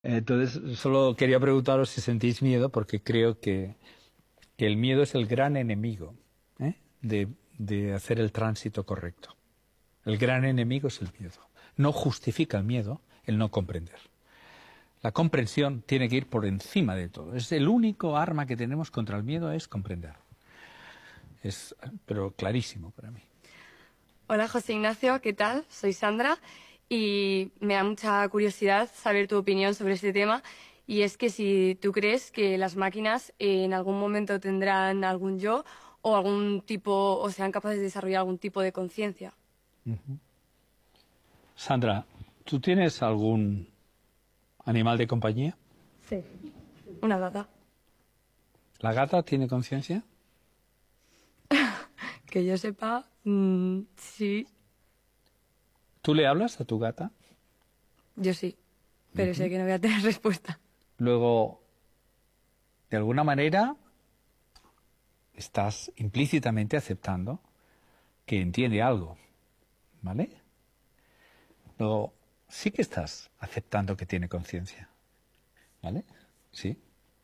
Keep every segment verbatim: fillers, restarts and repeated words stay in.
Entonces, solo quería preguntaros si sentís miedo, porque creo que, que el miedo es el gran enemigo, ¿eh? de, de hacer el tránsito correcto. El gran enemigo es el miedo. No justifica el miedo el no comprender. La comprensión tiene que ir por encima de todo. Es el único arma que tenemos contra el miedo, es comprender. Es, pero clarísimo para mí. Hola José Ignacio, ¿qué tal? Soy Sandra y me da mucha curiosidad saber tu opinión sobre este tema. Y es que si tú crees que las máquinas en algún momento tendrán algún yo o algún tipo, o sean capaces de desarrollar algún tipo de conciencia. Uh-huh. Sandra, ¿tú tienes algún animal de compañía? Sí, una gata. ¿La gata tiene conciencia? Que yo sepa, mmm, sí. ¿Tú le hablas a tu gata? Yo sí, pero uh-huh. sé que no voy a tener respuesta. Luego, de alguna manera, estás implícitamente aceptando que entiende algo, ¿vale? Luego, sí que estás aceptando que tiene conciencia, ¿vale? Sí.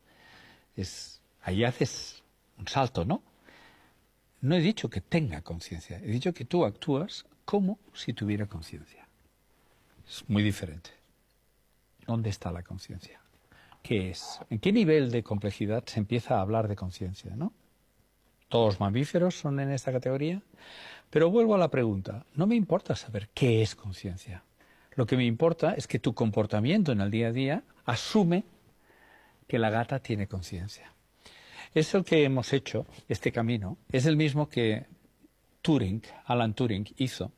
Es, ahí haces un salto, ¿no? No he dicho que tenga conciencia, he dicho que tú actúas como si tuviera conciencia. Es muy diferente. ¿Dónde está la conciencia? ¿Qué es? ¿En qué nivel de complejidad se empieza a hablar de conciencia, no? Todos los mamíferos son en esta categoría. Pero vuelvo a la pregunta. No me importa saber qué es conciencia. Lo que me importa es que tu comportamiento en el día a día asume que la gata tiene conciencia. Es el que hemos hecho, este camino, es el mismo que Turing, Alan Turing, hizo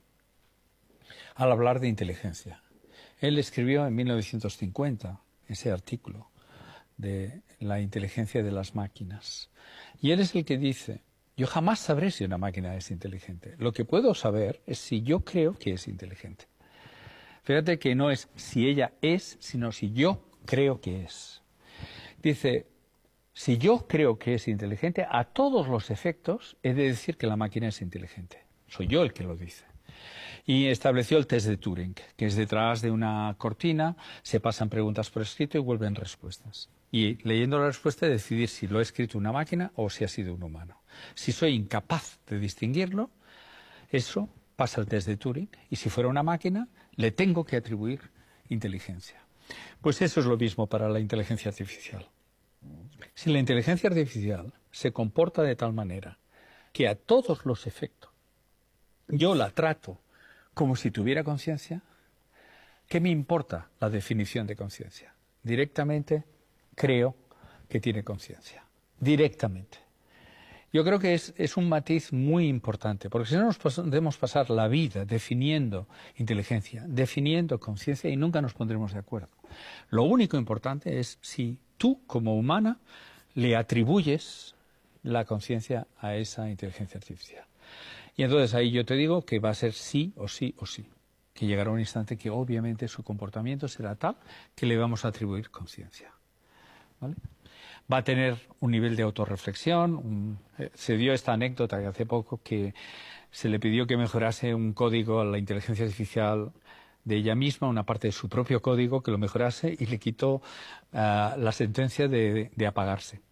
al hablar de inteligencia. Él escribió en mil novecientos cincuenta ese artículo de la inteligencia de las máquinas. Y él es el que dice, yo jamás sabré si una máquina es inteligente. Lo que puedo saber es si yo creo que es inteligente. Fíjate que no es si ella es, sino si yo creo que es. Dice, si yo creo que es inteligente, a todos los efectos he de decir que la máquina es inteligente. Soy yo el que lo dice. Y estableció el test de Turing, que es detrás de una cortina, se pasan preguntas por escrito y vuelven respuestas. Y leyendo la respuesta decidir si lo ha escrito una máquina o si ha sido un humano. Si soy incapaz de distinguirlo, eso pasa el test de Turing. Y si fuera una máquina, le tengo que atribuir inteligencia. Pues eso es lo mismo para la inteligencia artificial. Si la inteligencia artificial se comporta de tal manera que a todos los efectos yo la trato como si tuviera conciencia, ¿qué me importa la definición de conciencia? Directamente creo que tiene conciencia. Directamente. Yo creo que es, es un matiz muy importante, porque si no nos podemos pasar la vida definiendo inteligencia, definiendo conciencia y nunca nos pondremos de acuerdo. Lo único importante es si tú, como humana, le atribuyes la conciencia a esa inteligencia artificial. Y entonces ahí yo te digo que va a ser sí o sí o sí. Que llegará un instante que obviamente su comportamiento será tal que le vamos a atribuir conciencia. ¿Vale? Va a tener un nivel de autorreflexión. Un, eh, se dio esta anécdota que hace poco que se le pidió que mejorase un código a la inteligencia artificial de ella misma, una parte de su propio código, que lo mejorase y le quitó uh, la sentencia de, de apagarse.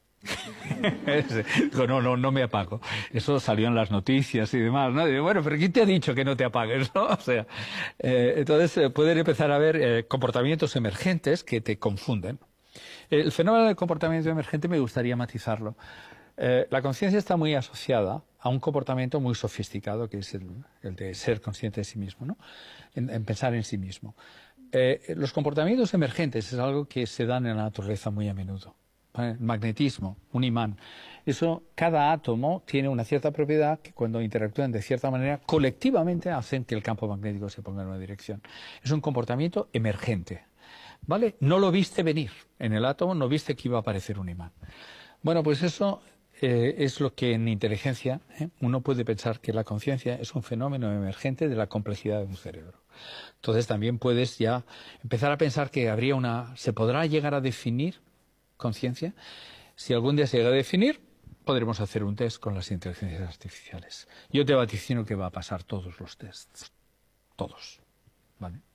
Digo, no, no, no me apago. Eso salió en las noticias y demás, ¿no? Digo, bueno, pero ¿quién te ha dicho que no te apagues, no? O sea, eh, entonces eh, pueden empezar a haber eh, comportamientos emergentes que te confunden. El fenómeno del comportamiento emergente me gustaría matizarlo. Eh, la conciencia está muy asociada a un comportamiento muy sofisticado, que es el, el de ser consciente de sí mismo, ¿no? En, en pensar en sí mismo. Eh, los comportamientos emergentes es algo que se dan en la naturaleza muy a menudo. El magnetismo, un imán. Eso, cada átomo tiene una cierta propiedad que cuando interactúan de cierta manera, colectivamente hacen que el campo magnético se ponga en una dirección. Es un comportamiento emergente. ¿Vale? No lo viste venir. En el átomo no viste que iba a aparecer un imán. Bueno, pues eso eh, es lo que en inteligencia ¿eh? uno puede pensar que la conciencia es un fenómeno emergente de la complejidad de un cerebro. Entonces también puedes ya empezar a pensar que habría una... ¿Se podrá llegar a definir conciencia? Si algún día se llega a definir, podremos hacer un test con las inteligencias artificiales. Yo te vaticino que va a pasar todos los tests. Todos. ¿Vale?